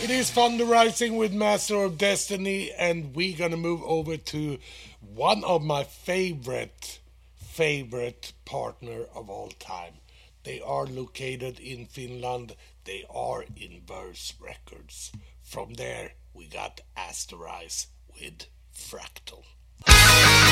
It is Thunder Rising with Master of Destiny, and we're gonna move over to one of my favorite partner of all time. They are located in Finland. They are in Verse Records. From there, we got Asterize with Fractal.